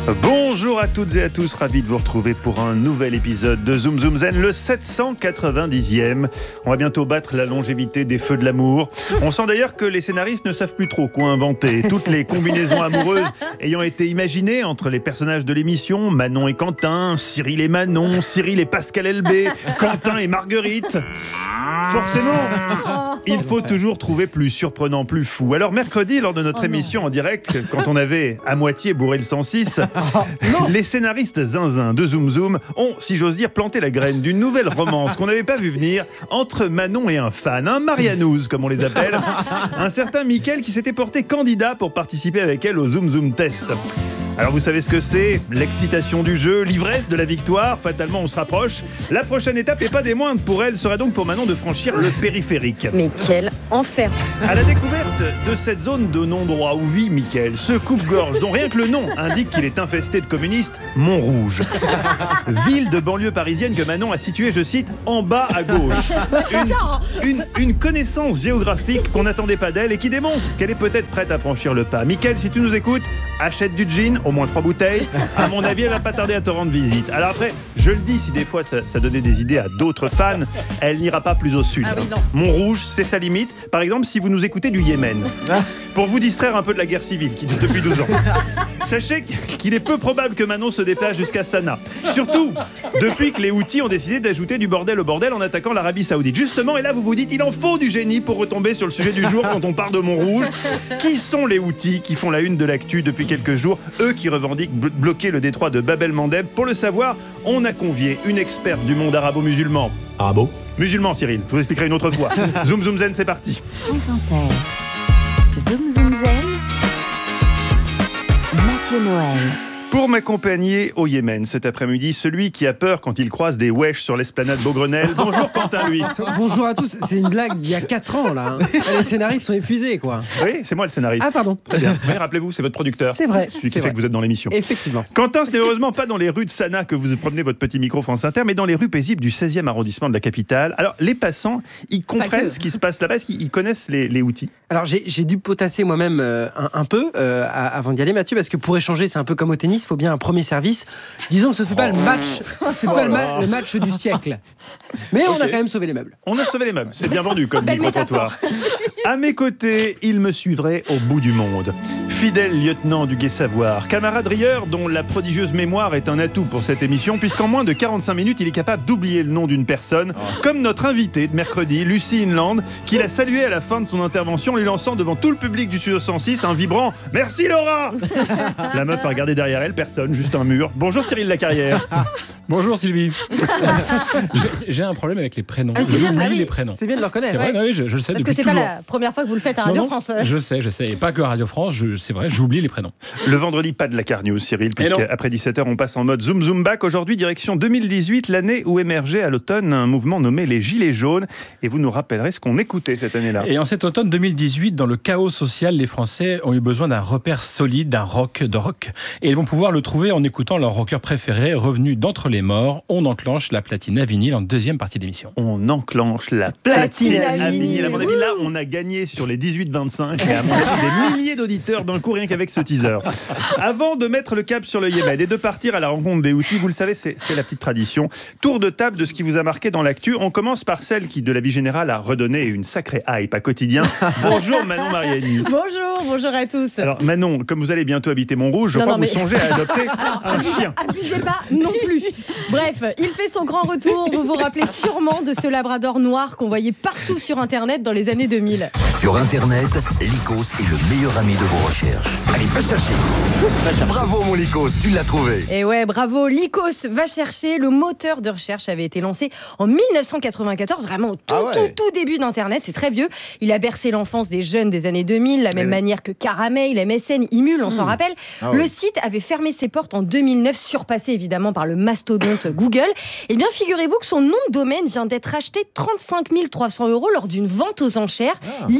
Bonjour à toutes et à tous, ravi de vous retrouver pour un nouvel épisode de Zoom Zoom Zen, le 790e. On va bientôt battre la longévité des feux de l'amour. On sent d'ailleurs que les scénaristes ne savent plus trop quoi inventer. Toutes les combinaisons amoureuses ayant été imaginées entre les personnages de l'émission, Manon et Quentin, Cyril et Manon, Cyril et Pascal Elbé, Quentin et Marguerite. Forcément, il faut toujours trouver plus surprenant, plus fou. Alors mercredi, lors de notre émission en direct, quand on avait à moitié bourré le 106, les scénaristes zinzin de Zoom Zoom ont, si j'ose dire, planté la graine d'une nouvelle romance qu'on n'avait pas vu venir entre Manon et un fan, un Marianouz comme on les appelle, un certain Mickaël qui s'était porté candidat pour participer avec elle au Zoom Zoom Test. Alors vous savez ce que c'est, l'excitation du jeu, l'ivresse de la victoire, fatalement on se rapproche. La prochaine étape, et pas des moindres pour elle, sera donc pour Manon de franchir le périphérique. Mais quel enfer! À la découverte de cette zone de non-droit où vit Mickaël, ce coupe-gorge dont rien que le nom indique qu'il est infesté de communistes, Montrouge. Ville de banlieue parisienne que Manon a située, je cite, en bas à gauche. Une connaissance géographique qu'on n'attendait pas d'elle et qui démontre qu'elle est peut-être prête à franchir le pas. Mickaël, si tu nous écoutes, achète du gin, au moins 3 bouteilles. À mon avis, elle va pas tarder à te rendre visite. Alors après, je le dis, si des fois ça donnait des idées à d'autres fans, elle n'ira pas plus au sud. Ah oui, non. Montrouge, c'est sa limite. Par exemple, si vous nous écoutez du Yémen, pour vous distraire un peu de la guerre civile qui dure depuis 12 ans. Sachez qu'il est peu probable que Manon se déplace jusqu'à Sanaa. Surtout depuis que les Houthis ont décidé d'ajouter du bordel au bordel en attaquant l'Arabie Saoudite. Justement, et là vous vous dites, il en faut du génie pour retomber sur le sujet du jour quand on part de Montrouge. Qui sont les Houthis qui font la une de l'actu depuis quelques jours? Eux qui revendiquent bloquer le détroit de Bab el-Mandeb. Pour le savoir, on a convié une experte du monde arabo-musulman. Arabo? Musulman, Cyril, je vous expliquerai une autre fois. Zoom Zoom Zen, c'est parti. France Inter. Zoom Zoom Zen. Mathieu Noël. Pour m'accompagner au Yémen cet après-midi, celui qui a peur quand il croise des wesh sur l'esplanade Beaugrenelle. Bonjour Quentin, lui. Bonjour à tous, c'est une blague d'il y a 4 ans là. Les scénaristes sont épuisés quoi. Oui, c'est moi le scénariste. Ah pardon. Très bien. Oui, rappelez-vous, c'est votre producteur. C'est vrai. Celui qui c'est fait vrai. que vous êtes dans l'émission. Effectivement. Quentin, ce n'est heureusement pas dans les rues de Sanaa que vous promenez votre petit micro France Inter, mais dans les rues paisibles du 16e arrondissement de la capitale. Alors, les passants, ils comprennent ce qui se passe là-bas. Est-ce qu'ils connaissent les Houthis? Alors j'ai dû potasser moi-même un peu avant d'y aller Mathieu, parce que pour échanger c'est un peu comme au tennis, il faut bien un premier service. Disons que ce ne fait pas le match, le match du siècle. Mais on a quand même sauvé les meubles. On a sauvé les meubles, c'est bien vendu comme micro-trottoir. À mes côtés, il me suivrait au bout du monde. Fidèle lieutenant du Gai Savoir, camarade rieur dont la prodigieuse mémoire est un atout pour cette émission, puisqu'en moins de 45 minutes, il est capable d'oublier le nom d'une personne, comme notre invitée de mercredi, Lucie Inland, qui l'a salué à la fin de son intervention, lui lançant devant tout le public du Studio 106 un vibrant « Merci Laura !» La meuf a regardé derrière elle, personne, juste un mur. Bonjour Cyril Lacarrière. Bonjour Sylvie. J'ai un problème avec les prénoms. Ah, c'est bien. J'oublie Ah oui. les prénoms. C'est bien de le reconnaître. C'est vrai, oui, je le sais Parce depuis que c'est toujours. pas la première fois que vous le faites à Radio Non, France. Je sais. Et pas que à Radio France, c'est vrai, j'oublie les prénoms. Le vendredi, pas de la Car News, Cyril, puisqu'après 17h, on passe en mode Zoom Zoom Back. Aujourd'hui, direction 2018, l'année où émergeait à l'automne un mouvement nommé les Gilets jaunes. Et vous nous rappellerez ce qu'on écoutait cette année-là. Et en cet automne 2018, dans le chaos social, les Français ont eu besoin d'un repère solide, d'un rock. Et ils vont pouvoir le trouver en écoutant leur rocker préféré, revenu d'entre les morts. On enclenche la platine à vinyle en deuxième partie d'émission. On enclenche la platine à vinyle. À mon avis, là, on a gagné sur les 18-25 et à mon avis, des milliers d'auditeurs d'un coup, rien qu'avec ce teaser. Avant de mettre le cap sur le Yémen et de partir à la rencontre des Houthis, vous le savez, c'est la petite tradition. Tour de table de ce qui vous a marqué dans l'actu. On commence par celle qui, de la vie générale, a redonné une sacrée hype à quotidien. Bonjour Manon Mariani. Bonjour à tous. Alors Manon, comme vous allez bientôt habiter Montrouge, je crois que vous songez à adopter un chien. Abusez pas non plus. Bref, il fait son grand retour. Vous vous rappelez sûrement de ce labrador noir qu'on voyait partout sur Internet dans les années 2000. Sur Internet, Lycos est le meilleur ami de vos recherches. Allez, va chercher. Bravo mon Lycos, tu l'as trouvé. Et ouais, bravo, Lycos va chercher. Le moteur de recherche avait été lancé en 1994, vraiment au tout début d'Internet, c'est très vieux. Il a bercé l'enfance des jeunes des années 2000, la même manière que Caramel, MSN, Imul, on s'en rappelle. Le site avait fermé ses portes en 2009, surpassé évidemment par le mastodonte Google. Eh bien, figurez-vous que son nom de domaine vient d'être acheté 35 300 € lors d'une vente aux enchères.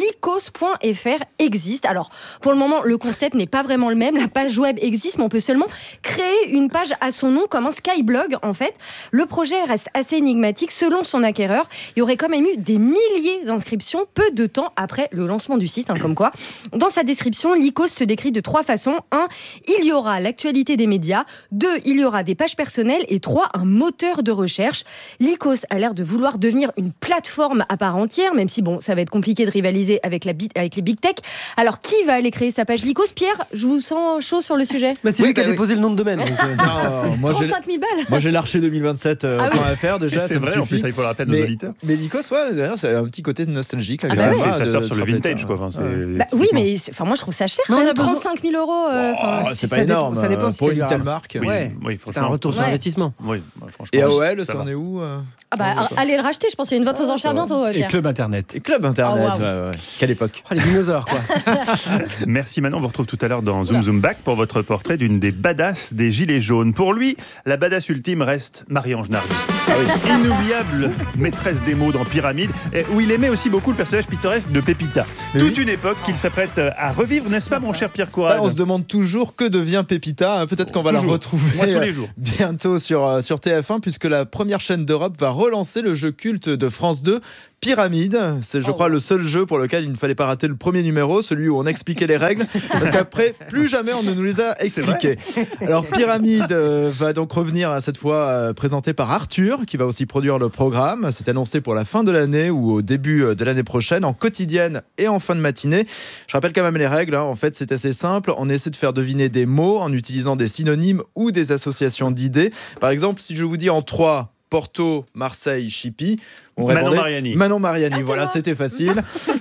lycos.fr existe. Alors, pour le moment, le concept n'est pas vraiment le même. La page web existe, mais on peut seulement créer une page à son nom, comme un Skyblog, en fait. Le projet reste assez énigmatique. Selon son acquéreur, il y aurait quand même eu des milliers d'inscriptions peu de temps après le lancement du site, comme quoi. Dans sa description, Lycos se décrit de 3 façons. 1, il y aura l'actualité des médias. 2, il y aura des pages personnelles. Et 3, un moteur de recherche. Lycos a l'air de vouloir devenir une plateforme à part entière, même si ça va être compliqué de rivaliser avec les big tech. Alors, qui va aller créer sa page Lycos? Pierre, je vous sens chaud sur le sujet. C'est lui qui a déposé le nom de domaine. Donc, moi, 35 000 balles. Moi j'ai l'archer 2027.fr déjà. C'est vrai, en plus, ça il faut le rappeler à nos auditeurs. Mais Lycos, d'ailleurs, c'est un petit côté nostalgique. Ça sort sur le vintage, quoi. Oui, mais moi je trouve ça cher. Quand même, 35 000 €. C'est pas énorme. Ça dépend pour une telle marque. Oui, c'est un retour sur investissement. Oui, franchement. Et AOL, ça en est où? Allez le racheter, je pense qu'il y a une vente aux enchères bientôt. Et Club Internet. Et Club Internet, Oh, wow. ouais. Quelle époque. Les dinosaures, quoi. Merci Manon, on vous retrouve tout à l'heure dans Zoom Zoom Back pour votre portrait d'une des badass des Gilets jaunes. Pour lui, la badass ultime reste Marie-Ange Nardi. Inoubliable maîtresse des mots dans Pyramide, où il aimait aussi beaucoup le personnage pittoresque de Pépita. Toute une époque qu'il s'apprête à revivre, n'est-ce pas mon cher Pierre Courade? On se demande toujours que devient Pépita. Peut-être qu'on va la retrouver tous les jours. bientôt sur TF1, puisque la première chaîne d'Europe va relancer le jeu culte de France 2, Pyramide. C'est, je crois, le seul jeu pour lequel il ne fallait pas rater le premier numéro, celui où on expliquait les règles, parce qu'après, plus jamais on ne nous les a expliquées. Alors, Pyramide va donc revenir cette fois présenté par Arthur, qui va aussi produire le programme. C'est annoncé pour la fin de l'année ou au début de l'année prochaine, en quotidienne et en fin de matinée. Je rappelle quand même les règles. En fait, c'est assez simple. On essaie de faire deviner des mots en utilisant des synonymes ou des associations d'idées. Par exemple, si je vous dis en 3, Porto, Marseille, Chipi, on Manon Mariani. Manon Mariani, voilà, c'était facile.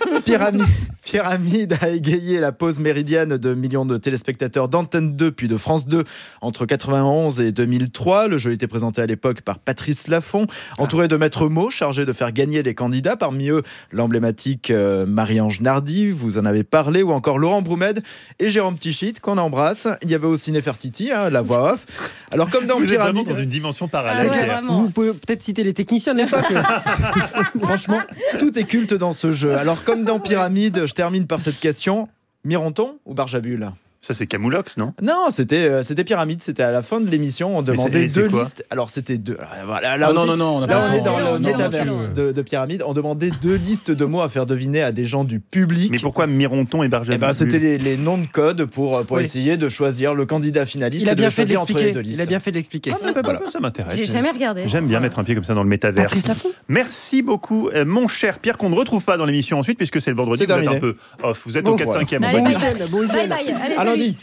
Pyramide a égayé la pause méridienne de millions de téléspectateurs d'Antenne 2 puis de France 2 entre 91 et 2003. Le jeu était présenté à l'époque par Patrice Laffont, entouré de maîtres mots chargés de faire gagner les candidats. Parmi eux, l'emblématique Marie-Ange Nardi, vous en avez parlé, ou encore Laurent Broumed et Jérôme Tichit, qu'on embrasse. Il y avait aussi Nefertiti, la voix off. Alors, comme dans vous êtes Pyramide, vraiment dans une dimension parallèle. Vous pouvez peut-être citer les techniciens de l'époque. Franchement, tout est culte dans ce jeu. Alors, comme dans Pyramide, je termine par cette question. Mironton ou Barjabul? Ça, c'est Camoulox, non? Non, c'était Pyramide. C'était à la fin de l'émission. On demandait deux listes. Alors, c'était deux. Là, on est dans le métaverse de Pyramide. On demandait 2 listes de mots à faire deviner à des gens du public. Mais pourquoi Mironton et Barjabul? C'était les noms de code pour essayer de choisir le candidat finaliste. Il a bien fait choisir entre les 2 listes. Il a bien fait de l'expliquer. Ça m'intéresse. J'ai jamais regardé. J'aime bien mettre un pied comme ça dans le métavers. Merci beaucoup, mon cher Pierre, qu'on ne retrouve pas dans l'émission ensuite, puisque c'est le vendredi. Vous êtes un peu off. Vous êtes au 4-5e. Bye bye. Allez, salut.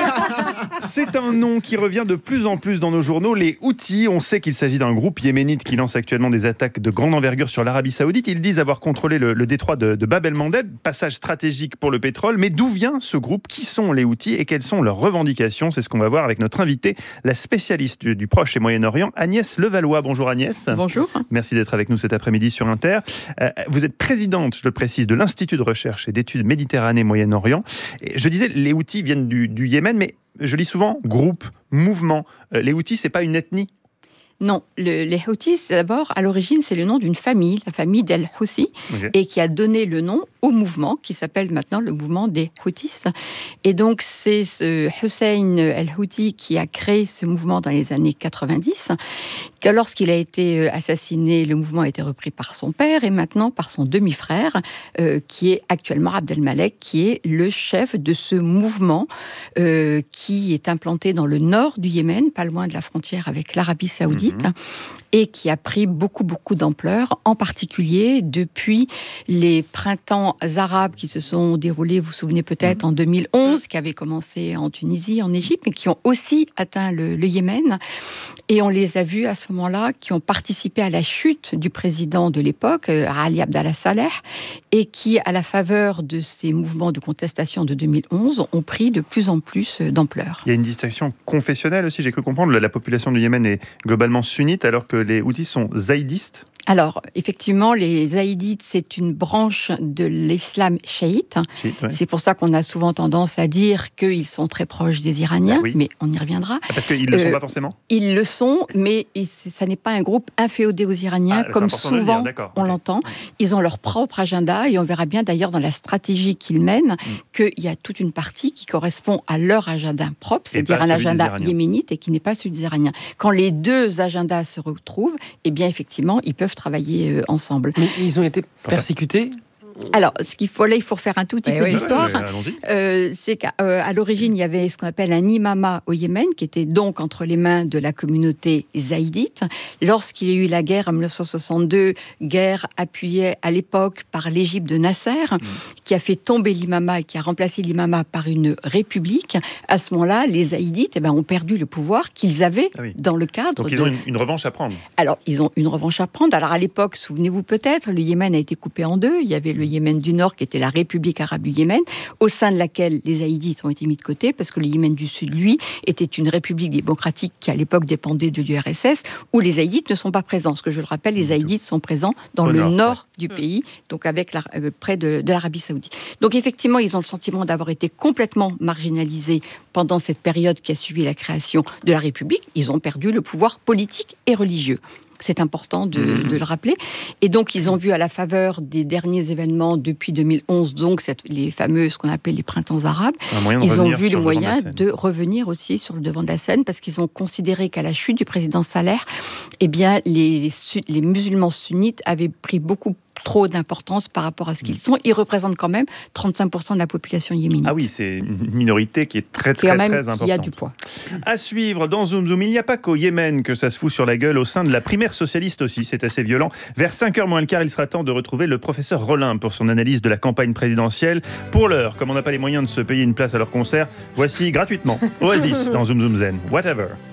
C'est un nom qui revient de plus en plus dans nos journaux, les Houthis. On sait qu'il s'agit d'un groupe yéménite qui lance actuellement des attaques de grande envergure sur l'Arabie Saoudite. Ils disent avoir contrôlé le détroit de Bab el-Mandeb, passage stratégique pour le pétrole. Mais d'où vient ce groupe? Qui sont les Houthis et quelles sont leurs revendications? C'est ce qu'on va voir avec notre invitée, la spécialiste du Proche et Moyen-Orient, Agnès Levallois. Bonjour Agnès. Bonjour. Merci d'être avec nous cet après-midi sur Inter. Vous êtes présidente, je le précise, de l'Institut de recherche et d'études Méditerranée-Moyen-Orient. Et je disais, les Houthis viennent du Yémen, mais je lis souvent groupe, mouvement. Les Houthis, c'est pas une ethnie? Non, les Houthis, d'abord, à l'origine, c'est le nom d'une famille, la famille d'El-Houthi, et qui a donné le nom au mouvement, qui s'appelle maintenant le mouvement des Houthis. Et donc, c'est ce Hussein El-Houthi qui a créé ce mouvement dans les années 90, que lorsqu'il a été assassiné, le mouvement a été repris par son père et maintenant par son demi-frère, qui est actuellement Abdelmalek, qui est le chef de ce mouvement qui est implanté dans le nord du Yémen, pas loin de la frontière avec l'Arabie Saoudite, et qui a pris beaucoup d'ampleur, en particulier depuis les printemps arabes qui se sont déroulés, vous vous souvenez peut-être, en 2011, qui avaient commencé en Tunisie, en Égypte, mais qui ont aussi atteint le Yémen. Et on les a vus à ce moment-là, qui ont participé à la chute du président de l'époque, Ali Abdallah Saleh, et qui, à la faveur de ces mouvements de contestation de 2011, ont pris de plus en plus d'ampleur. Il y a une distinction confessionnelle aussi, j'ai cru comprendre. La population du Yémen est globalement sunnite, alors que les Houthis sont zaïdistes. Alors, effectivement, les zaïdites, c'est une branche de l'islam chiite. C'est pour ça qu'on a souvent tendance à dire qu'ils sont très proches des Iraniens, mais on y reviendra. Parce qu'ils ne le sont pas forcément ? Ils le sont, mais ça n'est pas un groupe inféodé aux Iraniens, comme souvent on l'entend. Ils ont leur propre agenda, et on verra bien d'ailleurs dans la stratégie qu'ils mènent qu'il y a toute une partie qui correspond à leur agenda propre, c'est-à-dire un agenda yéménite et qui n'est pas celui des Iraniens. Quand les deux agendas se retrouvent, eh bien effectivement, ils peuvent travailler ensemble. Mais ils ont été persécutés ? Alors, il faut refaire un tout petit peu d'histoire. C'est qu'à l'origine, il y avait ce qu'on appelle un imama au Yémen, qui était donc entre les mains de la communauté zaïdite. Lorsqu'il y a eu la guerre en 1962, guerre appuyée à l'époque par l'Égypte de Nasser, qui a fait tomber l'imama et qui a remplacé l'imama par une république, à ce moment-là, les zaïdites ont perdu le pouvoir qu'ils avaient dans le cadre. Donc ils ont une revanche à prendre. Alors, ils ont une revanche à prendre. Alors, à l'époque, souvenez-vous peut-être, le Yémen a été coupé en deux. Il y avait le Yémen du Nord, qui était la République arabe du Yémen, au sein de laquelle les Haïdites ont été mis de côté, parce que le Yémen du Sud, lui, était une république démocratique qui, à l'époque, dépendait de l'URSS, où les Haïdites ne sont pas présents. Parce que, je le rappelle, les Haïdites sont présents dans le nord du pays, donc près de l'Arabie Saoudite. Donc, effectivement, ils ont le sentiment d'avoir été complètement marginalisés pendant cette période qui a suivi la création de la République. Ils ont perdu le pouvoir politique et religieux. C'est important de le rappeler. Et donc, ils ont vu à la faveur des derniers événements depuis 2011, donc les fameux, ce qu'on appelait les printemps arabes, ils ont vu le moyen de revenir aussi sur le devant de la scène, parce qu'ils ont considéré qu'à la chute du président Saleh, eh bien, les musulmans sunnites avaient pris beaucoup trop d'importance par rapport à ce qu'ils sont. Ils représentent quand même 35% de la population yéménite. Ah oui, c'est une minorité qui est très importante. Qui a du poids. À suivre dans Zoom Zoom, il n'y a pas qu'au Yémen que ça se fout sur la gueule, au sein de la primaire socialiste aussi, c'est assez violent. Vers 5h moins le quart, il sera temps de retrouver le professeur Rollin pour son analyse de la campagne présidentielle. Pour l'heure, comme on n'a pas les moyens de se payer une place à leur concert, voici gratuitement Oasis dans Zoom Zoom Zen. Whatever.